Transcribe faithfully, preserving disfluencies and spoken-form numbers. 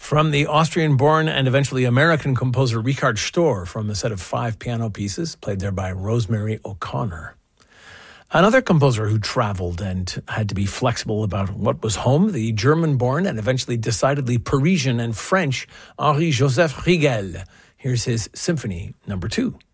From the Austrian-born and eventually American composer Richard Stohr, from a set of five piano pieces, played there by Rosemary O'Connor. Another composer who traveled and had to be flexible about what was home, the German-born and eventually decidedly Parisian and French Henri-Joseph Rigel. Here's his Symphony Number Two.